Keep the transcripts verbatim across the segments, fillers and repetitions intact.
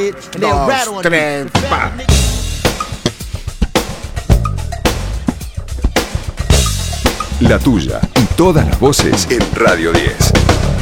Dos, tres, pa. La tuya y todas las voces en Radio diez.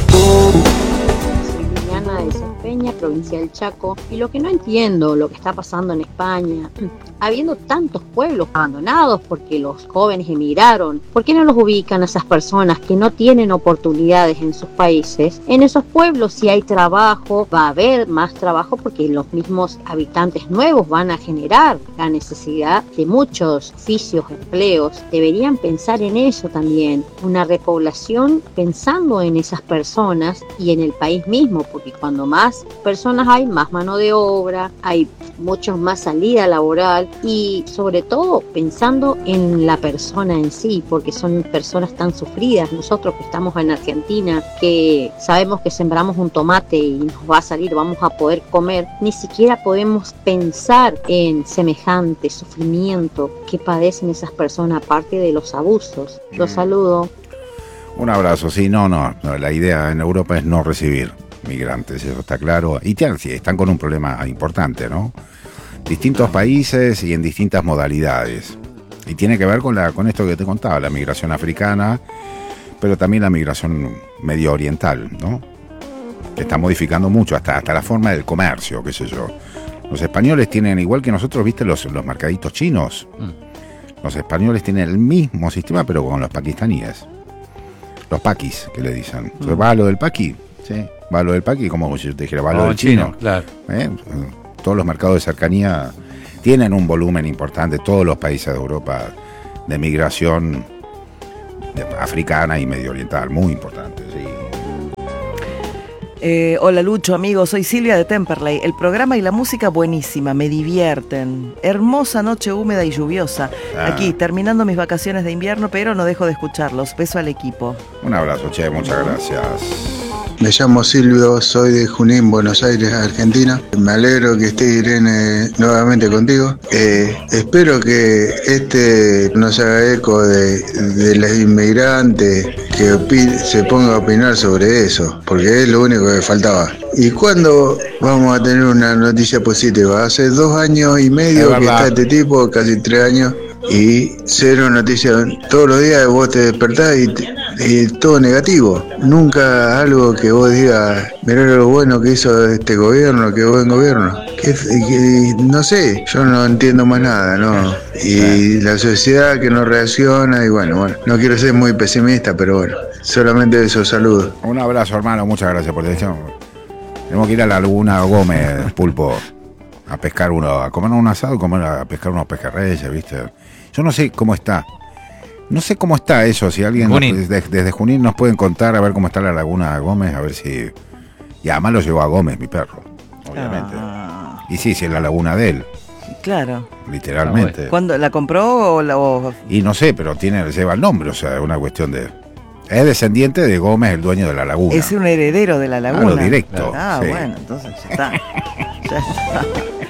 Soy Liliana de Sespeña, provincia del Chaco, y lo que no entiendo, lo que está pasando en España, habiendo tantos pueblos abandonados porque los jóvenes emigraron, ¿por qué no los ubican a esas personas que no tienen oportunidades en sus países? En esos pueblos, si hay trabajo, va a haber más trabajo porque los mismos habitantes nuevos van a generar la necesidad de muchos oficios, empleos. Deberían pensar en eso también, una repoblación pensando en esas personas y en el país mismo, porque cuando más personas hay, más mano de obra, hay mucho más salida laboral y sobre todo pensando en la persona en sí, porque son personas tan sufridas. Nosotros que estamos en Argentina, que sabemos que sembramos un tomate y nos va a salir, vamos a poder comer, ni siquiera podemos pensar en semejante sufrimiento que padecen esas personas, aparte de los abusos. Los saludo. Un abrazo, sí, no, no, no, la idea en Europa es no recibir migrantes, eso está claro, y tienen, sí, están con un problema importante, ¿no? Distintos países y en distintas modalidades, y tiene que ver con la con esto que te contaba, la migración africana, pero también la migración medio oriental, ¿no? Que está modificando mucho, hasta, hasta la forma del comercio, qué sé yo. Los españoles tienen, igual que nosotros, ¿viste? Los, los mercaditos chinos. Mm. Los españoles tienen el mismo sistema, pero con los pakistaníes. Los paquis, que le dicen. Entonces, ¿va a lo del paqui? Sí. ¿Va a lo del paqui? Como si yo te dijera, ¿va a lo oh, del chino? chino? Claro. ¿Eh? Todos los mercados de cercanía tienen un volumen importante, todos los países de Europa, de migración de africana y medio oriental, muy importante, sí. Eh, hola Lucho, amigos, soy Silvia de Temperley. El programa y la música buenísima, me divierten. Hermosa noche húmeda y lluviosa. Ah. Aquí, terminando mis vacaciones de invierno, pero no dejo de escucharlos. Beso al equipo. Un abrazo, che, muchas gracias. Me llamo Silvio, soy de Junín, Buenos Aires, Argentina. Me alegro que esté Irene nuevamente contigo. Eh, espero que este no se haga eco de, de los inmigrantes, que opine, se ponga a opinar sobre eso, porque es lo único que faltaba. ¿Y cuándo vamos a tener una noticia positiva? Hace dos años y medio que está este tipo, casi tres años, y cero noticias. Todos los días vos te despertás y, te, y todo negativo. Nunca algo que vos digas, mirá lo bueno que hizo este gobierno, qué buen gobierno. Que, que, no sé, yo no entiendo más nada, ¿no? Y la sociedad que no reacciona, y bueno, bueno, no quiero ser muy pesimista, pero bueno, solamente eso, saludos. Un abrazo, hermano, muchas gracias por esto. Tenemos que ir a la Laguna Gómez, Pulpo, a pescar uno, a comer un asado, comer, a pescar unos pejerreyes, ¿viste? Yo no sé cómo está. No sé cómo está eso, si alguien nos, desde, desde Junín nos pueden contar a ver cómo está la Laguna Gómez, a ver si... Y además lo llevó a Gómez, mi perro, obviamente. Ah. Y sí, si es la laguna de él. Claro. Literalmente. ¿Cuándo la compró o la...? O... Y no sé, pero tiene lleva el nombre, o sea, es una cuestión de... Es descendiente de Gómez, el dueño de la laguna. Es un heredero de la laguna. Claro, directo. Ah, sí. Bueno, entonces ya está. Ya está.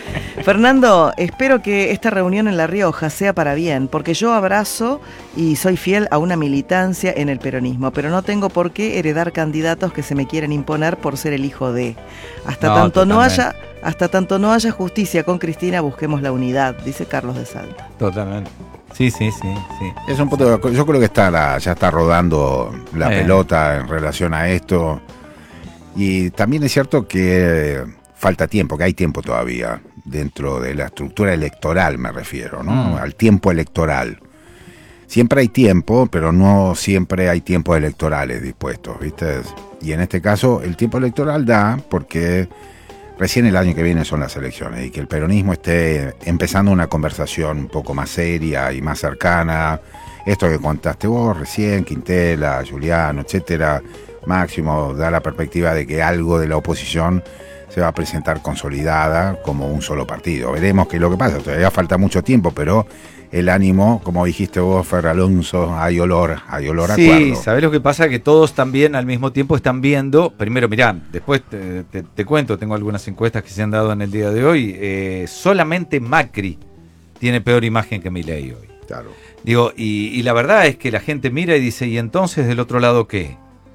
Fernando, espero que esta reunión en La Rioja sea para bien, porque yo abrazo y soy fiel a una militancia en el peronismo, pero no tengo por qué heredar candidatos que se me quieren imponer por ser el hijo de. Hasta no, tanto no haya, hasta tanto no haya justicia con Cristina, busquemos la unidad, dice Carlos de Salta. Totalmente. Sí, sí, sí, sí. Es un punto, yo creo que está la, ya está rodando la eh. pelota en relación a esto. Y también es cierto que falta tiempo, que hay tiempo todavía dentro de la estructura electoral, me refiero, ¿no? Mm. Al tiempo electoral. Siempre hay tiempo, pero no siempre hay tiempos electorales dispuestos, ¿viste? Y en este caso el tiempo electoral da porque recién el año que viene son las elecciones y que el peronismo esté empezando una conversación un poco más seria y más cercana. Esto que contaste vos recién, Quintela, Juliano, etcétera, Máximo, da la perspectiva de que algo de la oposición se va a presentar consolidada como un solo partido. Veremos qué es lo que pasa. Todavía falta mucho tiempo, pero el ánimo, como dijiste vos, Fer Alonso, hay olor, hay olor a sí, acuerdo. Sí, ¿sabés lo que pasa? Que todos también al mismo tiempo están viendo, primero mirá, después te, te, te cuento, tengo algunas encuestas que se han dado en el día de hoy, eh, solamente Macri tiene peor imagen que Milei hoy. Claro. Digo, y, y la verdad es que la gente mira y dice, ¿y entonces del otro lado qué?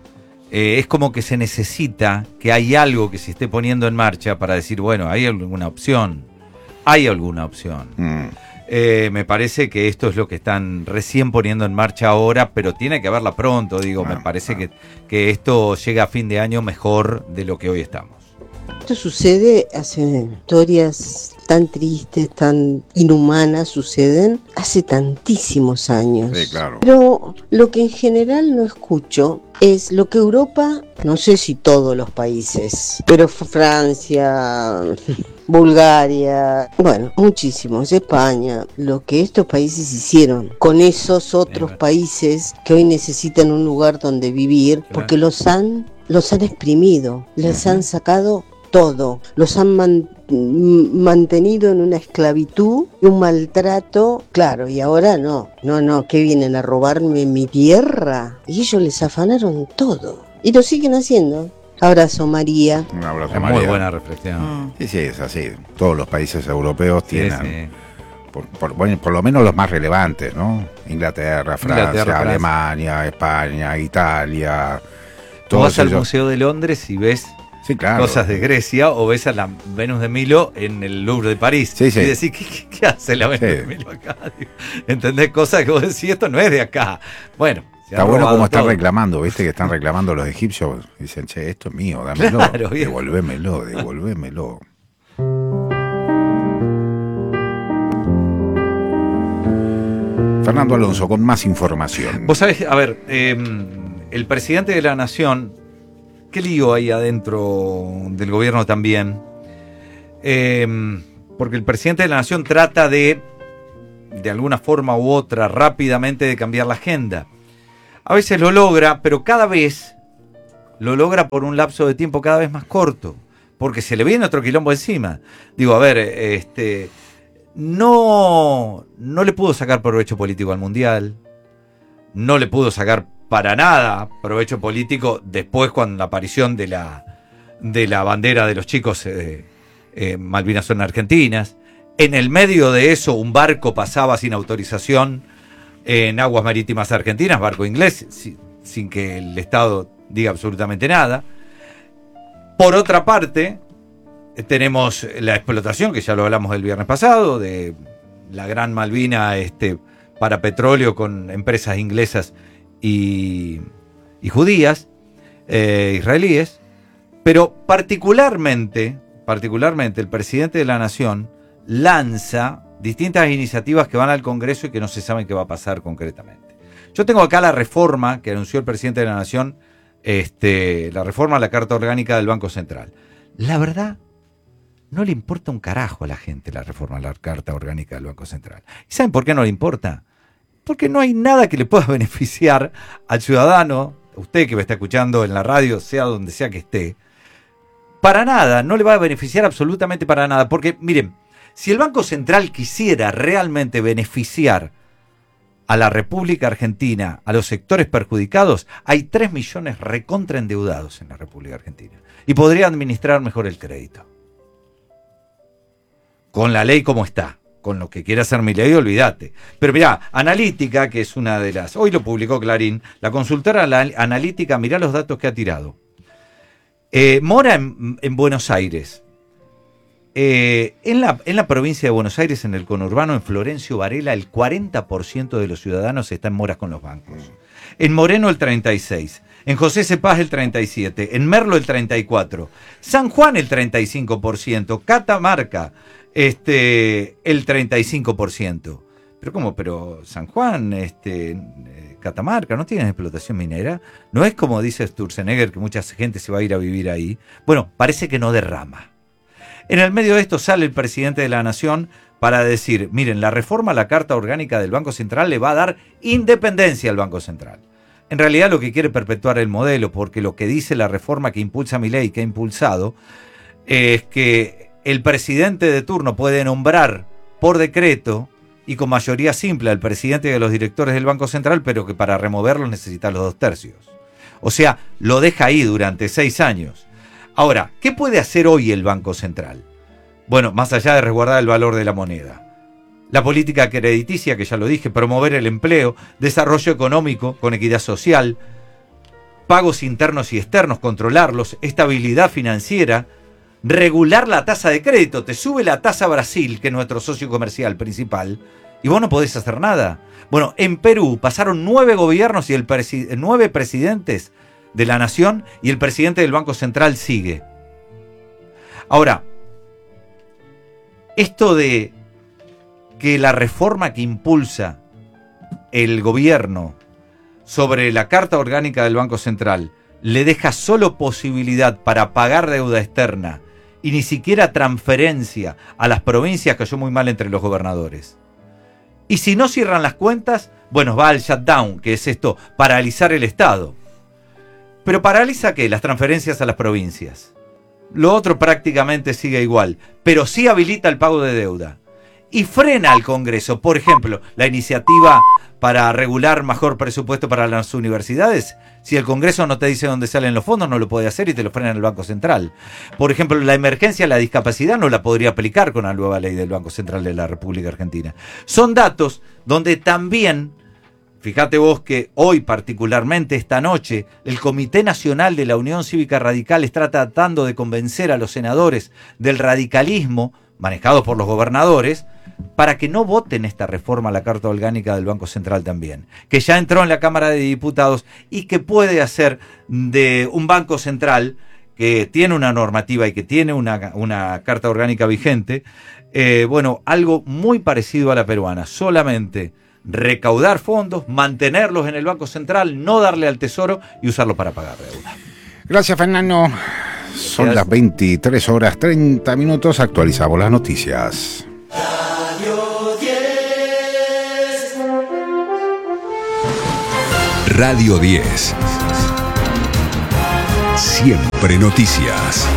eh, es como que se necesita que hay algo que se esté poniendo en marcha para decir, bueno, hay alguna opción, hay alguna opción. Mm. Eh, me parece que esto es lo que están recién poniendo en marcha ahora, pero tiene que haberla pronto, digo, ah, me parece ah. que, que esto llega a fin de año mejor de lo que hoy estamos. Esto sucede, hace historias tan tristes, tan inhumanas, suceden hace tantísimos años. Sí, claro. Pero lo que en general no escucho es lo que Europa, no sé si todos los países, pero Francia, Bulgaria, bueno, muchísimos, España, lo que estos países hicieron con esos otros países que hoy necesitan un lugar donde vivir, porque los han, los han exprimido, les han sacado todo, los han man, mantenido en una esclavitud y un maltrato, claro, y ahora no, no, no, que vienen a robarme mi tierra, y ellos les afanaron todo, y lo siguen haciendo. Abrazo, María. Un abrazo, es María. Muy buena reflexión. Mm. Sí, sí, es así. Todos los países europeos sí, tienen, sí. Por, por, bueno, por lo menos los más relevantes, ¿no? Inglaterra, Francia, Inglaterra, Alemania, Francia. España, Italia. Tú vas al ellos... Museo de Londres y ves sí, claro. cosas de Grecia, o ves a la Venus de Milo en el Louvre de París. Sí, sí. Y decís, ¿qué, qué, qué hace la Venus sí. de Milo acá? ¿Entendés? Cosas que vos decís, esto no es de acá. Bueno. Está bueno como están reclamando, ¿viste? Que están reclamando los egipcios. Dicen, che, esto es mío, dámelo. Claro, devolvémelo, devolvémelo. Fernando Alonso, con más información. Vos sabés, a ver, eh, el presidente de la Nación, qué lío hay adentro del gobierno también, eh, porque el presidente de la Nación trata de, de alguna forma u otra, rápidamente de cambiar la agenda. A veces lo logra, pero cada vez lo logra por un lapso de tiempo cada vez más corto, porque se le viene otro quilombo encima. Digo, a ver, este, no, no le pudo sacar provecho político al Mundial, no le pudo sacar para nada provecho político después con la aparición de la, de la bandera de los chicos eh, eh, Malvinas son argentinas. En el medio de eso un barco pasaba sin autorización en aguas marítimas argentinas, barco inglés, sin, sin que el Estado diga absolutamente nada. Por otra parte, tenemos la explotación, que ya lo hablamos el viernes pasado, de la Gran Malvina este, para petróleo con empresas inglesas y, y judías, eh, israelíes, pero particularmente, particularmente el presidente de la Nación lanza distintas iniciativas que van al Congreso y que no se sabe qué va a pasar concretamente. Yo tengo acá la reforma que anunció el presidente de la Nación, este, la reforma a la Carta Orgánica del Banco Central. La verdad, no le importa un carajo a la gente la reforma a la Carta Orgánica del Banco Central. ¿Y saben por qué no le importa? Porque no hay nada que le pueda beneficiar al ciudadano, usted que me está escuchando en la radio, sea donde sea que esté, para nada, no le va a beneficiar absolutamente para nada, porque miren, si el Banco Central quisiera realmente beneficiar a la República Argentina, a los sectores perjudicados, hay tres millones recontra endeudados en la República Argentina y podría administrar mejor el crédito. Con la ley como está, con lo que quiera hacer mi ley, olvídate. Pero mirá, Analítica, que es una de las... Hoy lo publicó Clarín, la consultora la Analítica, mirá los datos que ha tirado. Eh, mora en, en Buenos Aires. Eh, en, la, en la provincia de Buenos Aires, en el conurbano, en Florencio Varela, el cuarenta por ciento de los ciudadanos está en moras con los bancos. En Moreno el treinta y seis por ciento. En José Cepaz el treinta y siete por ciento. En Merlo el treinta y cuatro por ciento. San Juan el treinta y cinco por ciento. Catamarca este, el treinta y cinco por ciento. Pero ¿cómo? Pero San Juan, este, Catamarca, ¿no tienen explotación minera? ¿No es como dice Sturzenegger que mucha gente se va a ir a vivir ahí? Bueno, parece que no derrama. En el medio de esto sale el presidente de la Nación para decir, miren, la reforma a la Carta Orgánica del Banco Central le va a dar independencia al Banco Central. En realidad lo que quiere perpetuar el modelo, porque lo que dice la reforma que impulsa Milei, que ha impulsado, es que el presidente de turno puede nombrar por decreto y con mayoría simple al presidente y a los directores del Banco Central, pero que para removerlo necesita los dos tercios. O sea, lo deja ahí durante seis años. Ahora, ¿qué puede hacer hoy el Banco Central? Bueno, más allá de resguardar el valor de la moneda. La política crediticia, que ya lo dije, promover el empleo, desarrollo económico con equidad social, pagos internos y externos, controlarlos, estabilidad financiera, regular la tasa de crédito. Te sube la tasa Brasil, que es nuestro socio comercial principal, y vos no podés hacer nada. Bueno, en Perú pasaron nueve gobiernos y el presi- nueve presidentes de la nación, y el presidente del Banco Central sigue. Ahora, esto de que la reforma que impulsa el gobierno sobre la Carta Orgánica del Banco Central le deja solo posibilidad para pagar deuda externa y ni siquiera transferencia a las provincias, cayó muy mal entre los gobernadores. Y si no cierran las cuentas, bueno, va al shutdown, que es esto, paralizar el Estado. ¿Pero paraliza qué? Las transferencias a las provincias. Lo otro prácticamente sigue igual, pero sí habilita el pago de deuda. Y frena al Congreso, por ejemplo, la iniciativa para regular mejor presupuesto para las universidades. Si el Congreso no te dice dónde salen los fondos, no lo puede hacer y te lo frena el Banco Central. Por ejemplo, la emergencia de la discapacidad no la podría aplicar con la nueva ley del Banco Central de la República Argentina. Son datos donde también, fíjate vos que hoy particularmente, esta noche, el Comité Nacional de la Unión Cívica Radical está tratando de convencer a los senadores del radicalismo, manejados por los gobernadores, para que no voten esta reforma a la Carta Orgánica del Banco Central también, que ya entró en la Cámara de Diputados y que puede hacer de un Banco Central que tiene una normativa y que tiene una, una Carta Orgánica vigente, eh, bueno, algo muy parecido a la peruana, solamente recaudar fondos, mantenerlos en el Banco Central, no darle al Tesoro y usarlo para pagar deuda. Gracias, Fernando. Son las veintitrés horas treinta minutos, actualizamos las noticias. Radio diez. Siempre noticias.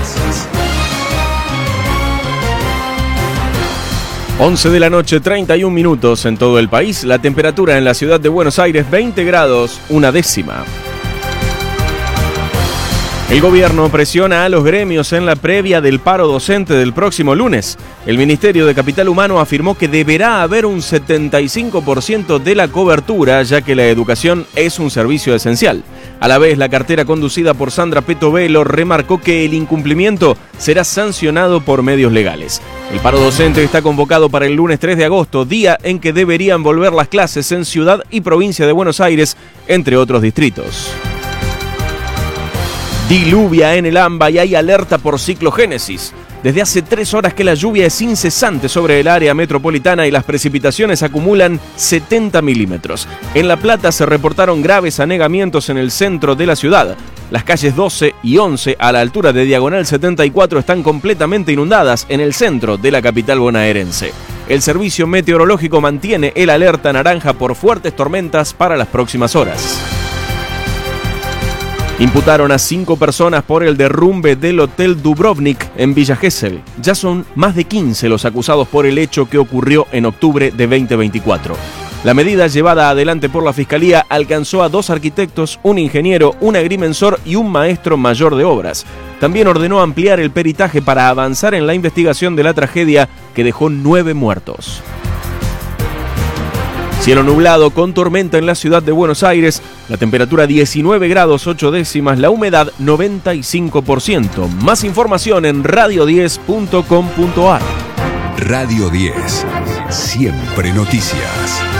once de la noche, treinta y un minutos en todo el país. La temperatura en la ciudad de Buenos Aires, veinte grados, una décima. El gobierno presiona a los gremios en la previa del paro docente del próximo lunes. El Ministerio de Capital Humano afirmó que deberá haber un setenta y cinco por ciento de la cobertura, ya que la educación es un servicio esencial. A la vez, la cartera conducida por Sandra Petovelo remarcó que el incumplimiento será sancionado por medios legales. El paro docente está convocado para el lunes tres de agosto, día en que deberían volver las clases en Ciudad y Provincia de Buenos Aires, entre otros distritos. Diluvia en el AMBA y hay alerta por ciclogénesis. Desde hace tres horas que la lluvia es incesante sobre el área metropolitana y las precipitaciones acumulan setenta milímetros. En La Plata se reportaron graves anegamientos en el centro de la ciudad. Las calles doce y once a la altura de Diagonal setenta y cuatro están completamente inundadas en el centro de la capital bonaerense. El servicio meteorológico mantiene el alerta naranja por fuertes tormentas para las próximas horas. Imputaron a cinco personas por el derrumbe del Hotel Dubrovnik en Villa Gesell. Ya son más de quince los acusados por el hecho que ocurrió en octubre de veinte veinticuatro. La medida llevada adelante por la Fiscalía alcanzó a dos arquitectos, un ingeniero, un agrimensor y un maestro mayor de obras. También ordenó ampliar el peritaje para avanzar en la investigación de la tragedia que dejó nueve muertos. Cielo nublado con tormenta en la ciudad de Buenos Aires, la temperatura diecinueve grados ocho décimas, la humedad noventa y cinco por ciento. Más información en radio diez punto com punto ar. Radio diez. Siempre noticias.